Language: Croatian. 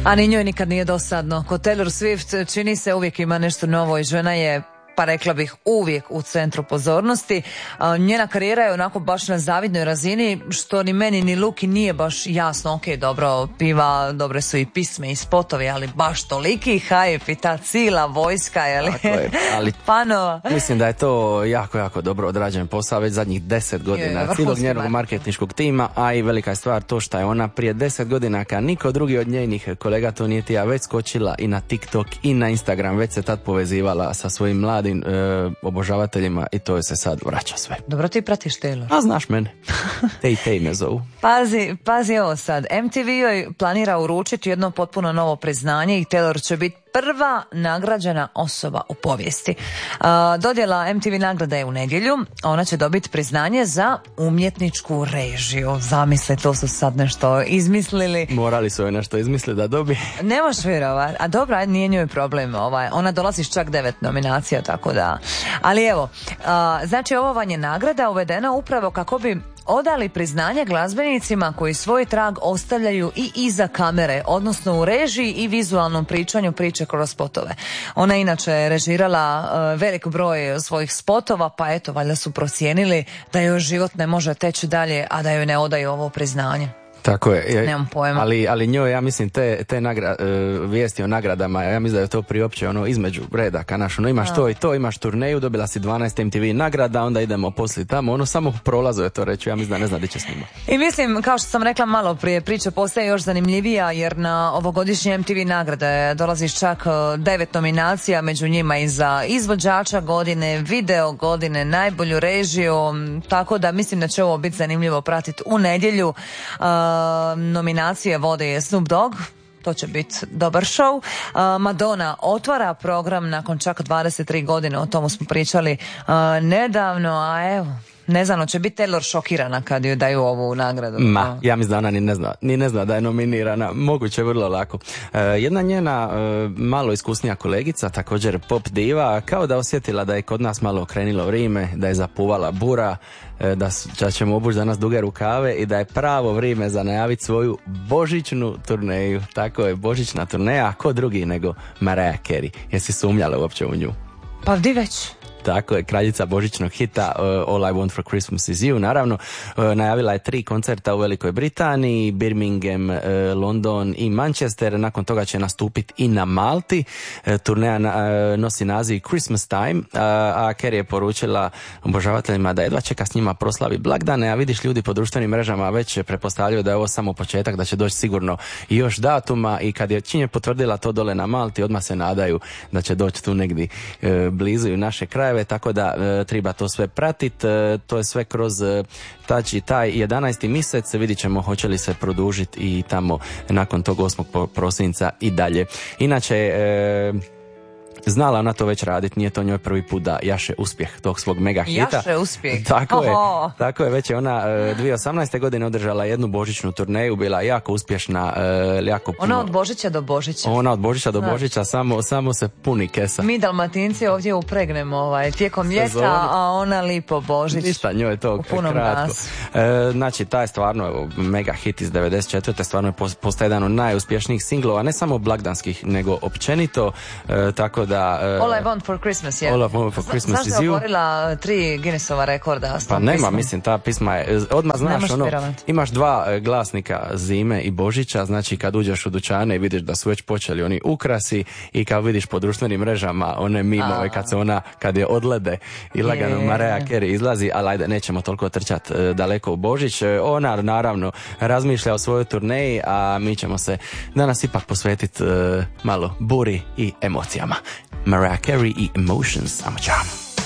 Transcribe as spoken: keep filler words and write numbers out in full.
A ni njoj nikad nije dosadno. Kod Taylor Swift čini se uvijek ima nešto novo i žena je, pa rekla bih, uvijek u centru pozornosti. Njena karijera je onako baš na zavidnoj razini, što ni meni ni Luki nije baš jasno. Ok, dobro, piva, dobre su i pisme i spotovi, ali baš toliki hype i ta cijela vojska, jeli? Je, ali Panova. Mislim da je to jako, jako dobro odrađen posao već zadnjih deset godina je, cijelog njenog marketinškog tima, a i velika je stvar to što je ona prije deset godina, kad niko drugi od njenih kolega to nije tija, već skočila i na TikTok i na Instagram, već se tad povezivala sa svojim mladim E, obožavateljima i to je se sad vraća sve. Dobro, ti pratiš Taylor. A znaš mene. Tej, tej me zovu. Pazi, pazi ovo sad. M T V joj planira uručiti jedno potpuno novo priznanje i Taylor će biti prva nagrađena osoba u povijesti. Uh, dodjela M T V nagrada je u nedjelju. Ona će dobiti priznanje za umjetničku režiju. Zamisli, to su sad nešto izmislili. Morali su joj nešto izmisliti da dobi. Ne možeš vjerovati. A dobro, ajde, nije njoj problem. Ovaj. Ona dolazi s čak devet nominacija, tako da. Ali evo, uh, znači ovo vam je nagrada uvedena upravo kako bi odali priznanje glazbenicima koji svoj trag ostavljaju i iza kamere, odnosno u režiji i vizualnom pričanju priče kroz spotove. Ona je inače režirala uh, velik broj svojih spotova, pa eto, valjda su procijenili da joj život ne može teći dalje, a da joj ne odaju ovo priznanje. Tako je. Nemam pojma. Ali, ali njoj, ja mislim, te, te nagra, uh, vijesti o nagradama, ja mislim da je to priopće ono između redaka, naš, ono imaš a. to i to, imaš turneju, dobila si dvanaest M T V nagrada, onda idemo poslije tamo, ono samo prolazo je to reći, ja mislim da ne zna di će s njima. I mislim, kao što sam rekla malo prije, priča postaje još zanimljivija, jer na ovogodišnje M T V nagrade dolazi čak devet nominacija, među njima i za izvođača godine, video godine, najbolju režiju, tako da mislim da će ovo biti zanimljivo pratiti u nedjelju. Uh, nominacije vode je Snoop Dogg, to će biti dobar show. Uh, Madonna otvara program nakon čak dvadeset tri godine, o tomu smo pričali uh, nedavno, a evo, ne znam, će biti Taylor šokirana kad joj daju ovu nagradu. Ma, ja mislim da ona ni ne zna, ni ne zna da je nominirana, moguće vrlo lako. Uh, jedna njena uh, malo iskusnija kolegica, također pop diva, kao da osjetila da je kod nas malo okrenilo vrijeme, da je zapuvala bura, Da, da ćemo obući danas duge rukave i da je pravo vrijeme za najaviti svoju božićnu turneju. Tako je, božićna turneja, a ko drugi nego Mariah Carey. Jesi sumnjala uopće u nju? Pa di već? Tako je, kraljica božićnog hita uh, All I Want for Christmas is You, naravno. Uh, najavila je tri koncerta u Velikoj Britaniji, Birmingham, uh, London i Manchester. Nakon toga će nastupiti i na Malti. Uh, turneja uh, nosi naziv Christmas Time, uh, a Carey je poručila obožavateljima da jedva čeka s njima proslavi blagdane, a vidiš, ljudi po društvenim mrežama već pretpostavljaju da je ovo samo početak, da će doći sigurno i još datuma, i kad je čim je potvrdila to dole na Malti, odmah se nadaju da će doći tu negdje uh, blizu i naše krajeve, tako da e, treba to sve pratiti. E, to je sve kroz e, tači, taj jedanaesti mjesec, vidit ćemo hoće li se produžiti i tamo nakon tog osmog prosinca i dalje. Inače, e, znala ona to već raditi, nije to njoj prvi put da jaše uspjeh tog svog mega hita. Jaše uspjeh. Tako Oho. je, tako je, već je ona uh, dvije tisuće osamnaeste. godine održala jednu božićnu turneju, bila jako uspješna, uh, jako puno. Ona od Božića do Božića. Ona od Božića do Božića, samo, samo se puni kesa. Mi Dalmatinci ovdje upregnemo ovaj, tijekom ljeta, a ona lipo Božić. Ništa, njoj je to kratko. E, znači, taj je stvarno mega hit iz devedeset četvrte. Stvarno je postaje jedan od najuspješnijih singlova, ne samo blagdanskih, nego općenito, e, tako da... Uh, All I Want for Christmas, je. All I Want for Christmas is You. Znaš da je oborila tri Guinnessova rekorda? Pa nema, pismom. Mislim, ta pisma je, odmah znaš, ono, imaš dva glasnika zime i Božića, znači kad uđeš u dućane i vidiš da su već počeli oni ukrasi, i kad vidiš po društvenim mrežama one mimove kad se ona, kad je odlede i lagano yeah. Mariah Carey izlazi, ali ajde, nećemo toliko trčati uh, daleko u Božić. Uh, ona naravno razmišlja o svojoj turneji, a mi ćemo se danas ipak posvetiti uh, malo buri i emocijama. Mariah Carey i Emotions, samo čao.